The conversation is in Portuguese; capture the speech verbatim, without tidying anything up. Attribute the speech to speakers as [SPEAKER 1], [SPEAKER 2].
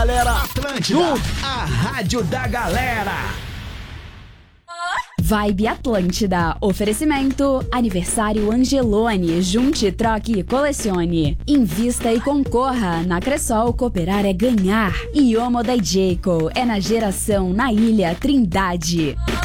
[SPEAKER 1] galera.
[SPEAKER 2] Atlântida, a rádio da galera.
[SPEAKER 3] Vibe Atlântida. Oferecimento. Aniversário Angelone. Junte, troque e colecione. Invista e concorra. Na Cressol, cooperar é ganhar. Iomo da Jayco. É na geração na Ilha Trindade.